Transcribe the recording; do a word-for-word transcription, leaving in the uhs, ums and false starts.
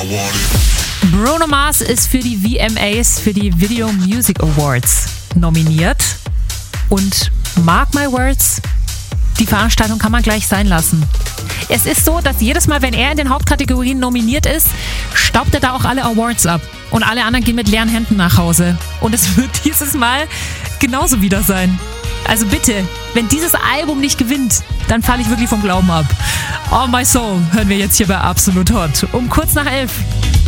Bruno Mars ist für die V M As, für die Video Music Awards nominiert. Und mark my words, die Veranstaltung kann man gleich sein lassen. Es ist so, dass jedes Mal, wenn er in den Hauptkategorien nominiert ist, staubt er da auch alle Awards ab. Und alle anderen gehen mit leeren Händen nach Hause. Und es wird dieses Mal genauso wieder sein. Also bitte, wenn dieses Album nicht gewinnt, dann falle ich wirklich vom Glauben ab. Oh My Soul hören wir jetzt hier bei Absolut Hot um kurz nach elf.